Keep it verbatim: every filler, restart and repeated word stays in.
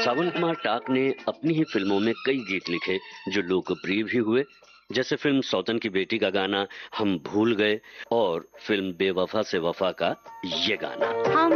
सावन कुमार टाक ने अपनी ही फिल्मों में कई गीत लिखे जो लोकप्रिय भी हुए, जैसे फिल्म सौतन की बेटी का गाना हम भूल गए और फिल्म बेवफा से वफा का ये गाना। हम